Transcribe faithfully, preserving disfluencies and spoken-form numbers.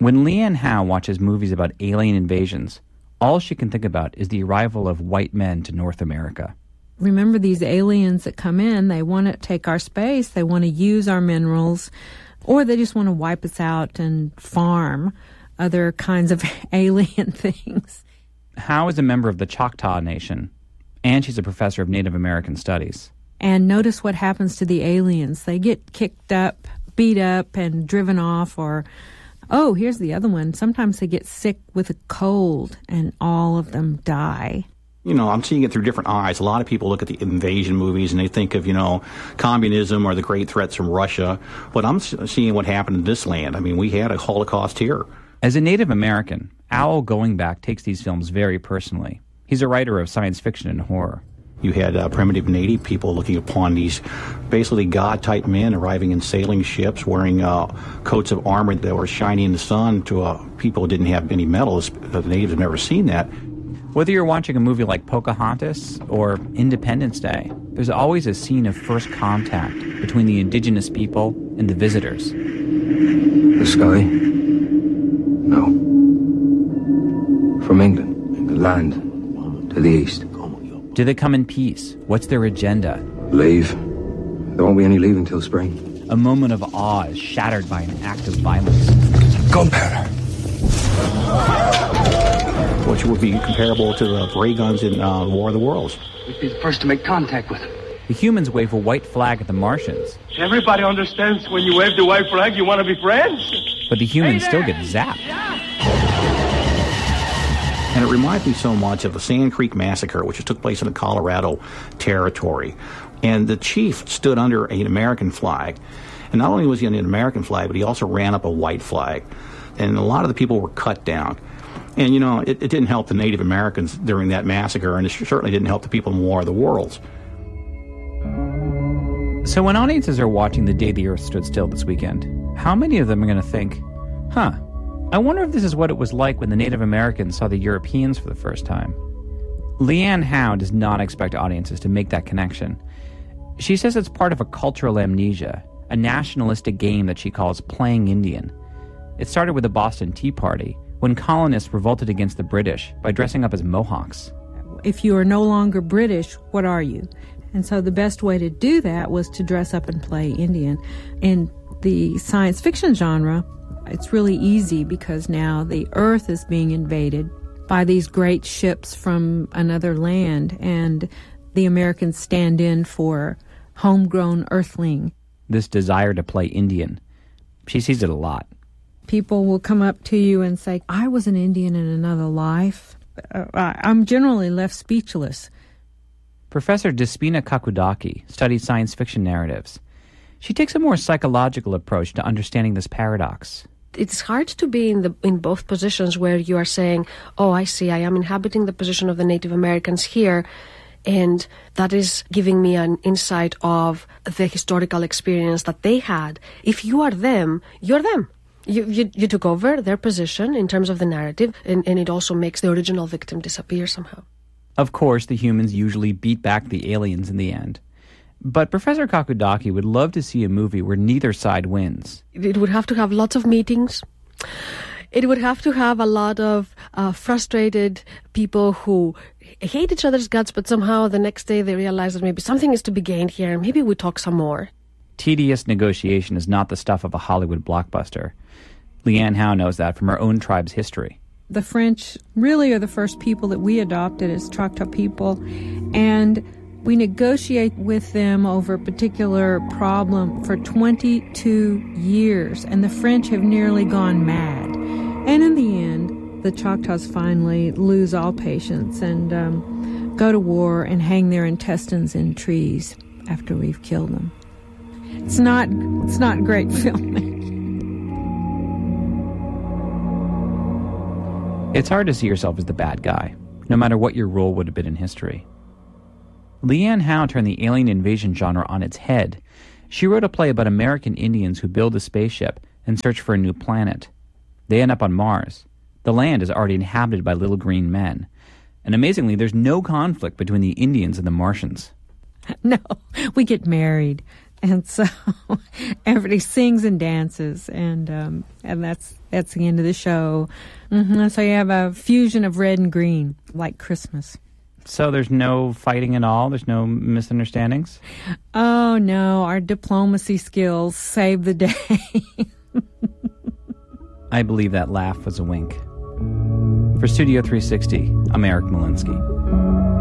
When Leanne Howe watches movies about alien invasions, all she can think about is the arrival of white men to North America. Remember, these aliens that come in, they want to take our space, they want to use our minerals, or they just want to wipe us out and farm other kinds of alien things. Howe is a member of the Choctaw Nation, and she's a professor of Native American studies. And notice what happens to the aliens. They get kicked up, beat up, and driven off, or, oh, here's the other one. Sometimes they get sick with a cold, and all of them die. You know, I'm seeing it through different eyes. A lot of people look at the invasion movies and they think of, you know, communism or the great threats from Russia. But I'm seeing what happened in this land. I mean, we had a Holocaust here. As a Native American, Al Goingback takes these films very personally. He's a writer of science fiction and horror. You had uh, primitive Native people looking upon these basically God-type men arriving in sailing ships, wearing uh, coats of armor that were shining in the sun to uh, people who didn't have any metals. The natives have never seen that. Whether you're watching a movie like Pocahontas or Independence Day, there's always a scene of first contact between the indigenous people and the visitors. The sky? No. From England, the land, to the east. Do they come in peace? What's their agenda? Leave. There won't be any leaving till spring. A moment of awe is shattered by an act of violence. Gunpowder. Which would be comparable to the ray guns in uh, War of the Worlds. We'd be the first to make contact with them. The humans wave a white flag at the Martians. Everybody understands when you wave the white flag, you want to be friends? But the humans hey still get zapped. And it reminds me so much of the Sand Creek Massacre, which took place in the Colorado territory. And the chief stood under an American flag. And not only was he under an American flag, but he also ran up a white flag. And a lot of the people were cut down. And, you know, it, it didn't help the Native Americans during that massacre, and it certainly didn't help the people in War of the Worlds. So when audiences are watching The Day the Earth Stood Still this weekend, how many of them are going to think, huh, I wonder if this is what it was like when the Native Americans saw the Europeans for the first time? Leanne Howe does not expect audiences to make that connection. She says it's part of a cultural amnesia, a nationalistic game that she calls playing Indian. It started with the Boston Tea Party, when colonists revolted against the British by dressing up as Mohawks. If you are no longer British, what are you? And so the best way to do that was to dress up and play Indian. In the science fiction genre, it's really easy because now the Earth is being invaded by these great ships from another land, and the Americans stand in for homegrown Earthling. This desire to play Indian, she sees it a lot. People will come up to you and say, I was an Indian in another life. Uh, I'm generally left speechless. Professor Despina Kakudaki studies science fiction narratives. She takes a more psychological approach to understanding this paradox. It's hard to be in the in both positions where you are saying, oh, I see, I am inhabiting the position of the Native Americans here, and that is giving me an insight of the historical experience that they had. If you are them, you're them. You, you you took over their position in terms of the narrative, and, and it also makes the original victim disappear somehow. Of course, the humans usually beat back the aliens in the end. But Professor Kakudaki would love to see a movie where neither side wins. It would have to have lots of meetings. It would have to have a lot of uh, frustrated people who hate each other's guts, but somehow the next day they realize that maybe something is to be gained here, and maybe we talk some more. Tedious negotiation is not the stuff of a Hollywood blockbuster. Leanne Howe knows that from her own tribe's history. The French really are the first people that we adopted as Choctaw people, and we negotiate with them over a particular problem for twenty-two years, and the French have nearly gone mad. And in the end, the Choctaws finally lose all patience and um, go to war and hang their intestines in trees after we've killed them. It's not, it's not great filming. It's hard to see yourself as the bad guy, no matter what your role would have been in history. Leanne Howe turned the alien invasion genre on its head. She wrote a play about American Indians who build a spaceship and search for a new planet. They end up on Mars. The land is already inhabited by little green men. And amazingly, there's no conflict between the Indians and the Martians. No, we get married. And so everybody sings and dances, and um, and that's that's the end of the show. Mm-hmm. So you have a fusion of red and green, like Christmas. So there's no fighting at all? There's no misunderstandings? Oh, no. Our diplomacy skills save the day. I believe that laugh was a wink. For Studio three sixty, I'm Eric Molinsky.